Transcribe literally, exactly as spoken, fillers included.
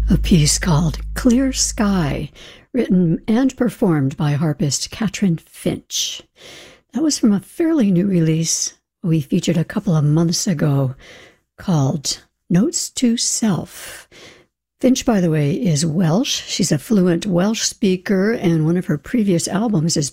A piece called Clear Sky, written and performed by harpist Katrin Finch. That was from a fairly new release we featured a couple of months ago called Notes to Self. Finch, by the way, is Welsh. She's a fluent Welsh speaker, and one of her previous albums is